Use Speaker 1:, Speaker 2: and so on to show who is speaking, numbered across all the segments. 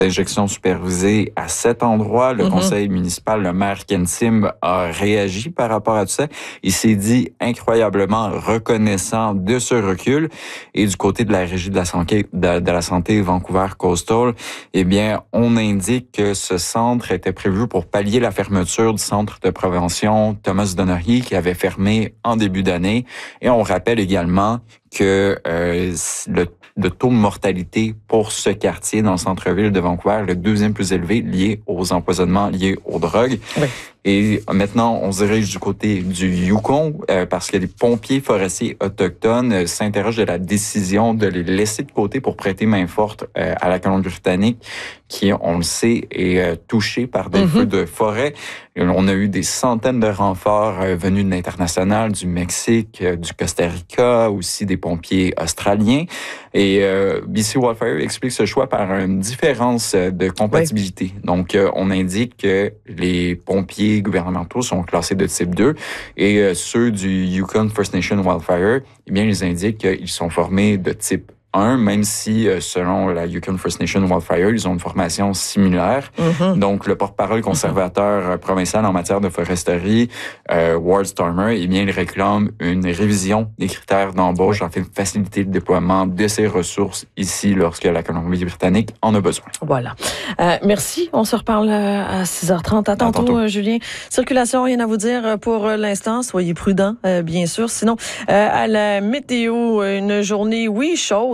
Speaker 1: Injection supervisée à 7 endroits. Le conseil municipal, le maire Ken Sim, a réagi par rapport à tout ça. Il s'est dit incroyablement reconnaissant de ce recul. Et du côté de la Régie de la santé Vancouver Coastal, eh bien, on indique que ce centre était prévu pour pallier la fermeture du centre de prévention Thomas Donnery qui avait fermé en début d'année. Et on rappelle également que le taux de mortalité pour ce quartier dans le centre-ville de Vancouver, le deuxième plus élevé lié aux empoisonnements liés aux drogues. Oui. Et maintenant, on se dirige du côté du Yukon parce que les pompiers forestiers autochtones s'interrogent de la décision de les laisser de côté pour prêter main forte à la Colombie-Britannique qui, on le sait, est touchée par des feux de forêt. Et on a eu des centaines de renforts venus de l'international, du Mexique, du Costa Rica, aussi des pompiers australiens. Et BC Wildfire explique ce choix par une différence de compatibilité. Oui. Donc, on indique que les pompiers gouvernementaux sont classés de type 2 et ceux du Yukon First Nation Wildfire, eh bien, ils indiquent qu'ils sont formés de type 1, même si, selon la Yukon First Nation Wildfire, ils ont une formation similaire. Donc, le porte-parole conservateur provincial en matière de foresterie, Ward Stormer, eh bien, il réclame une révision des critères d'embauche afin de faciliter le déploiement de ces ressources ici lorsque la Colombie-Britannique en a besoin.
Speaker 2: Voilà. Merci. On se reparle à 6h30. À tantôt, Julien. Circulation, rien à vous dire pour l'instant. Soyez prudents, bien sûr. Sinon, à la météo, une journée, chaude.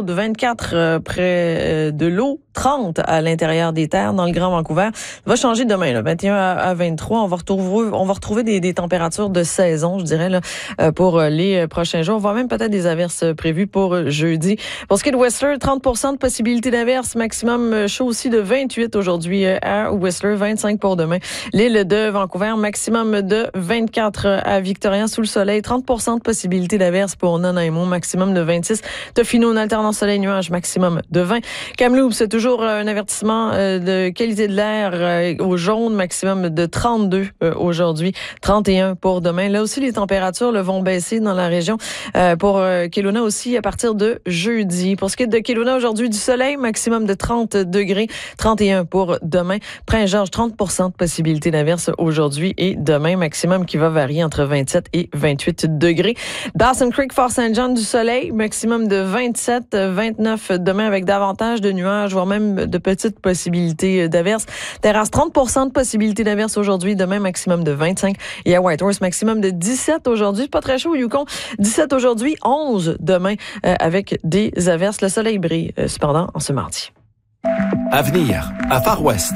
Speaker 2: 24 près de l'eau, 30 à l'intérieur des terres dans le Grand Vancouver. Ça va changer demain, là, 21 à 23. On va retrouver des températures de saison, je dirais, là, pour les prochains jours. On va même peut-être des averses prévues pour jeudi. Pour ce qui est de Whistler, 30% de possibilité d'averses, maximum chaud aussi de 28 aujourd'hui à Whistler, 25 pour demain. L'île de Vancouver, maximum de 24 à Victoria sous le soleil, 30% de possibilité d'averses pour Nanaimo, maximum de 26. Tofino, une alternance soleil-nuage, maximum de 20. Kamloops, c'est toujours un avertissement de qualité de l'air au jaune, maximum de 32 aujourd'hui, 31 pour demain. Là aussi, les températures vont baisser dans la région. Pour Kelowna aussi, à partir de jeudi. Pour ce qui est de Kelowna aujourd'hui, du soleil, maximum de 30 degrés, 31 pour demain. Prince-Georges, 30% de possibilité d'averse aujourd'hui et demain, maximum qui va varier entre 27 et 28 degrés. Dawson Creek, Fort St. John, du soleil, maximum de 27, 29 demain avec davantage de nuages, voire même de petites possibilités d'averses. Terrasse, 30% de possibilités d'averses aujourd'hui, demain maximum de 25. Et à Whitehorse, maximum de 17 aujourd'hui. Pas très chaud au Yukon. 17 aujourd'hui, 11 demain avec des averses. Le soleil brille cependant en ce mardi.
Speaker 3: Avenir, à Far West.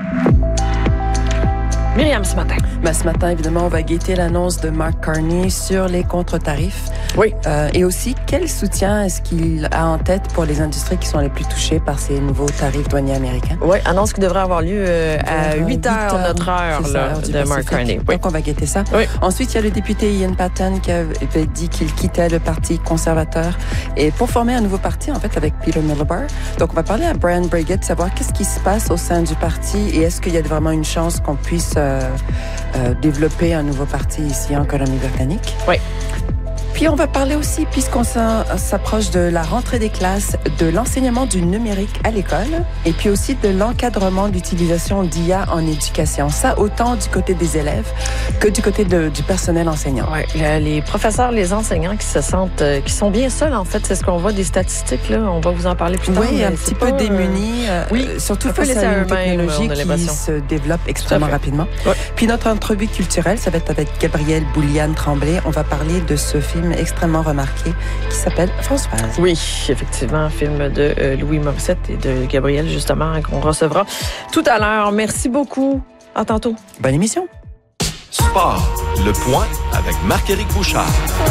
Speaker 2: Myriam, ce matin.
Speaker 4: Ce matin, évidemment, on va guetter l'annonce de Mark Carney sur les contre-tarifs.
Speaker 2: Oui.
Speaker 4: Et aussi, quel soutien est-ce qu'il a en tête pour les industries qui sont les plus touchées par ces nouveaux tarifs douaniers américains?
Speaker 2: Oui, annonce qui devrait avoir lieu à 8 heures, notre heure, de Mark Carney. Oui.
Speaker 4: Donc, on va guetter ça.
Speaker 2: Oui.
Speaker 4: Ensuite, il y a le député Ian Patten qui avait dit qu'il quittait le Parti conservateur et pour former un nouveau parti, en fait, avec Peter Middlebar. Donc, on va parler à Brian Brigitte, savoir qu'est-ce qui se passe au sein du parti et est-ce qu'il y a vraiment une chance qu'on puisse développer un nouveau parti ici en Colombie-Britannique.
Speaker 2: Oui.
Speaker 4: Puis on va parler aussi, puisqu'on s'approche de la rentrée des classes, de l'enseignement du numérique à l'école et puis aussi de l'encadrement de l'utilisation d'IA en éducation. Ça, autant du côté des élèves que du côté du personnel enseignant.
Speaker 2: Oui, les professeurs, les enseignants qui se sentent, qui sont bien seuls, en fait, c'est ce qu'on voit des statistiques, là. On va vous en parler plus tard.
Speaker 4: Oui, un petit peu démunis, surtout face à une technologie qui se développe extrêmement rapidement. Ouais. Puis notre entrevue culturelle, ça va être avec Gabrielle Bouliane-Tremblay. On va parler de ce film extrêmement remarqué qui s'appelle Françoise.
Speaker 2: Oui, effectivement, un film de Louis Morissette et de Gabrielle, justement, qu'on recevra tout à l'heure. Merci beaucoup. À tantôt.
Speaker 4: Bonne émission.
Speaker 3: Sport, le point avec Marc-Éric Bouchard.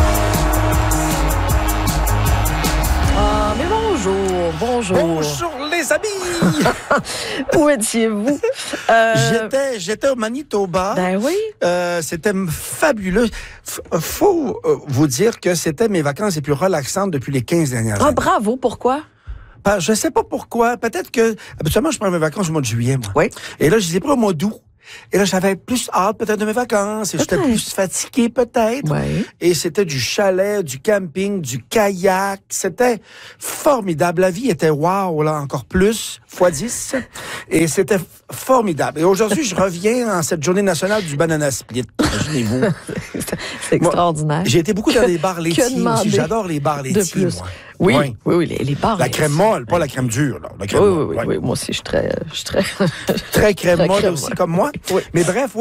Speaker 2: Mais bonjour.
Speaker 5: Bonjour les amis.
Speaker 2: Où étiez-vous?
Speaker 5: J'étais au Manitoba.
Speaker 2: Ben oui.
Speaker 5: C'était fabuleux. Faut vous dire que c'était mes vacances les plus relaxantes depuis les 15 dernières années.
Speaker 2: Bravo. Pourquoi?
Speaker 5: Je sais pas pourquoi. Peut-être que habituellement je prends mes vacances au mois de juillet, moi.
Speaker 2: Oui.
Speaker 5: Et là, je les ai pris au mois d'août. Et là, j'avais plus hâte peut-être de mes vacances. Et j'étais plus fatigué peut-être.
Speaker 2: Ouais.
Speaker 5: Et c'était du chalet, du camping, du kayak. C'était formidable. La vie était wow, là, encore plus, x10. Et c'était formidable. Et aujourd'hui, je reviens en cette journée nationale du banana split. Imaginez-vous.
Speaker 2: C'est extraordinaire.
Speaker 5: Moi, j'ai été beaucoup dans les bars laitiers aussi. J'adore les bars laitiers, moi.
Speaker 2: Oui, les bars.
Speaker 5: La crème molle, pas la crème dure. Là. La crème molle,
Speaker 2: oui. Moi aussi, je suis très...
Speaker 5: très crème molle aussi, comme moi. Oui. Mais bref,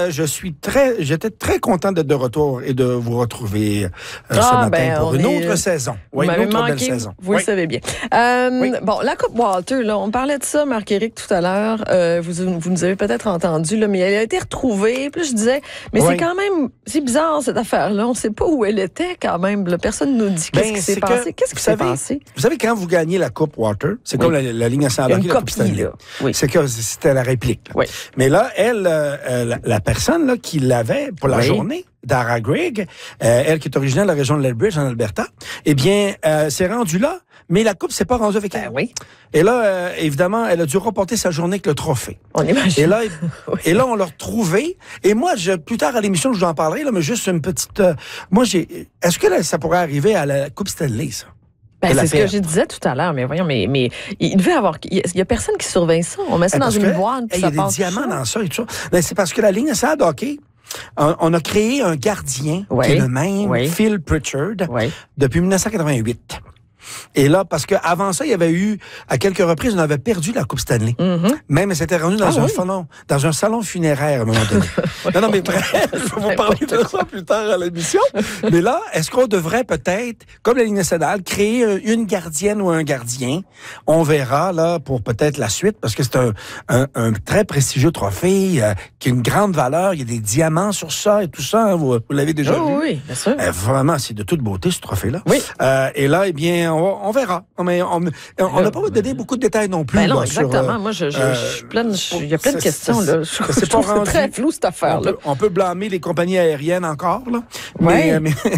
Speaker 5: j'étais très content d'être de retour et de vous retrouver ce matin pour une autre saison. Oui, une autre belle saison.
Speaker 2: Vous le savez bien. Bon, la Coupe Walter, là, on parlait de ça, Marc-Éric, tout à l'heure. Vous nous avez peut-être entendu, là, mais elle a été retrouvée. Puis je disais, mais c'est bizarre, cette affaire-là. On ne sait pas où elle était, quand même. Là. Personne ne nous dit qu'est-ce qui s'est passé. Qu'est-ce qui s'est passé?
Speaker 5: Vous savez, quand vous gagnez la Coupe Walter, c'est comme la Ligue nationale de hockey, la Coupe Stanley. C'est que c'était la réplique. Là. Mais là, elle, la personne là, qui l'avait pour la journée, Dara Grigg, elle qui est originaire de la région de Lethbridge, en Alberta, eh bien, s'est rendue là, mais la coupe s'est pas rendue avec elle. Et là, évidemment, elle a dû reporter sa journée avec le trophée.
Speaker 2: On imagine.
Speaker 5: Et là, on l'a retrouvée. Et moi, plus tard à l'émission, je vous en parlerai, là, mais juste une petite... Est-ce que ça pourrait arriver à la Coupe Stanley, ça?
Speaker 2: C'est ce que je disais tout à l'heure, mais voyons, mais il devait avoir... Il y a personne qui surveille ça. On met ça dans une boîte, puis ça passe. Il y a des diamants dans ça et tout ça. Ben, c'est parce que la Ligue nationale de hockey, on a créé un gardien qui est le même, Phil Pritchard, depuis 1988. Et là, parce qu'avant ça, il y avait eu, à quelques reprises, on avait perdu la Coupe Stanley. Même, elle s'était rendue dans un salon funéraire, à un moment donné. Non, mais bref, je vais vous parler de ça plus tard à l'émission. Mais là, est-ce qu'on devrait peut-être, comme la Ligue nationale, créer une gardienne ou un gardien? On verra, là, pour peut-être la suite, parce que c'est un très prestigieux trophée qui a une grande valeur. Il y a des diamants sur ça et tout ça. Hein, vous l'avez déjà vu? Oui, bien sûr.
Speaker 5: Vraiment, c'est de toute beauté, ce trophée-là.
Speaker 2: Oui.
Speaker 5: Et là, eh bien, on verra. Mais on n'a pas donné beaucoup de détails non plus.
Speaker 2: Ben non, exactement. Moi, je suis pleine. Il y a plein de questions. Là. C'est très flou, cette affaire-là.
Speaker 5: On peut blâmer les compagnies aériennes encore. Là.
Speaker 2: Mais...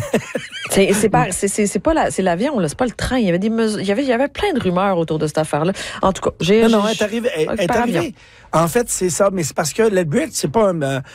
Speaker 2: c'est l'avion, là, c'est pas le train. Il y avait il y avait plein de rumeurs autour de cette affaire-là. En tout cas,
Speaker 5: elle est arrivée. En fait, c'est ça, mais c'est parce que Lethbridge, c'est pas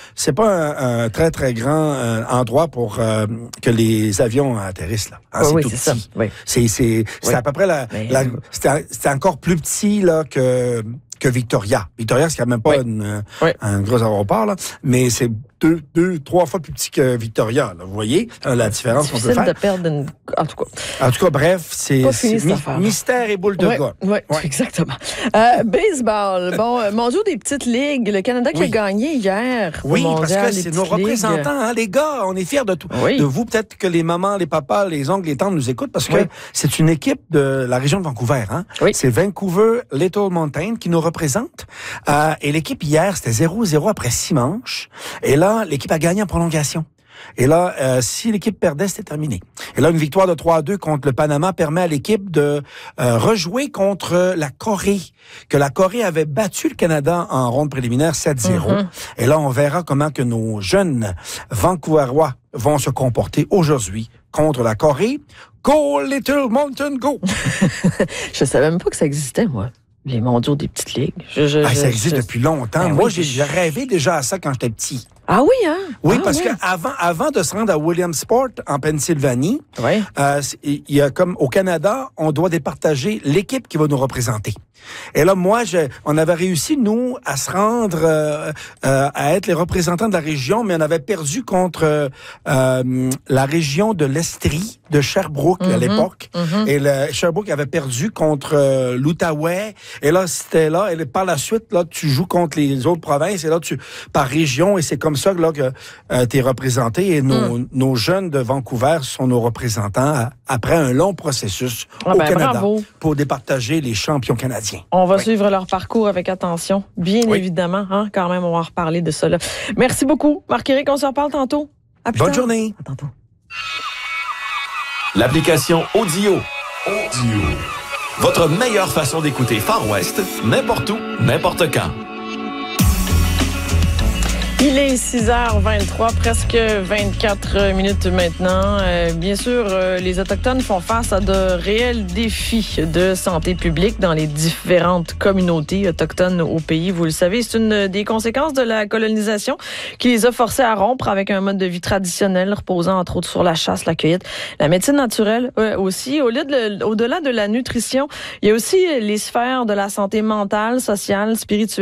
Speaker 5: un très très grand endroit pour que les avions atterrissent là. Hein, c'est tout petit. Ça. Oui. C'est à peu près c'était encore plus petit là que Victoria. Victoria, c'est quand même pas un gros aéroport là, mais c'est 2-3 fois plus petit que Victoria. Là, vous voyez la différence qu'on peut faire.
Speaker 2: De perdre En tout cas,
Speaker 5: bref, c'est mystère et boule de gars.
Speaker 2: Oui, exactement. Baseball. Bon, mondiaux des petites ligues. Le Canada qui a gagné hier.
Speaker 5: Oui, parce que c'est nos représentants, hein, les gars. On est fiers de tout. De vous, peut-être que les mamans, les papas, les oncles, les tantes nous écoutent parce que c'est une équipe de la région de Vancouver. Hein. C'est Vancouver Little Mountain qui nous représente. Et l'équipe hier, c'était 0-0 après 6 manches. Et là, l'équipe a gagné en prolongation. Et là, si l'équipe perdait, c'était terminé. Et là, une victoire de 3-2 contre le Panama permet à l'équipe de rejouer contre la Corée, que la Corée avait battu le Canada en ronde préliminaire 7-0. Et là, on verra comment que nos jeunes Vancouverois vont se comporter aujourd'hui contre la Corée. Go, Little Mountain, go!
Speaker 2: Je savais même pas que ça existait, moi. Les mondiaux des petites ligues.
Speaker 5: Ça existe depuis longtemps. Moi, j'ai rêvé déjà à ça quand j'étais petit.
Speaker 2: Ah oui, hein?
Speaker 5: Oui, parce que avant de se rendre à Williamsport, en Pennsylvanie, il y a comme au Canada, on doit départager l'équipe qui va nous représenter. Et là, on avait réussi, nous, à se rendre, à être les représentants de la région, mais on avait perdu contre la région de l'Estrie, de Sherbrooke à l'époque. Et Sherbrooke avait perdu contre l'Outaouais. Et là, c'était là. Et par la suite, là, tu joues contre les autres provinces. Et là, par région. Et c'est comme ça là, que tu es représenté. Et nos jeunes de Vancouver sont nos représentants après un long processus au Canada.
Speaker 2: Bravo.
Speaker 5: Pour départager les champions canadiens.
Speaker 2: On va suivre leur parcours avec attention. Bien évidemment. Hein, quand même, on va en reparler de ça. Là. Merci beaucoup. Marc-Éric, on se reparle tantôt.
Speaker 5: Bonne journée.
Speaker 2: À tantôt.
Speaker 3: L'application Audio. Votre meilleure façon d'écouter Far West, n'importe où, n'importe quand.
Speaker 2: Il est 6h23, presque 24 minutes maintenant. Bien sûr, les Autochtones font face à de réels défis de santé publique dans les différentes communautés autochtones au pays. Vous le savez, c'est une des conséquences de la colonisation qui les a forcés à rompre avec un mode de vie traditionnel reposant entre autres sur la chasse, la cueillette, la médecine naturelle aussi. Au-delà de la nutrition, il y a aussi les sphères de la santé mentale, sociale, spirituelle.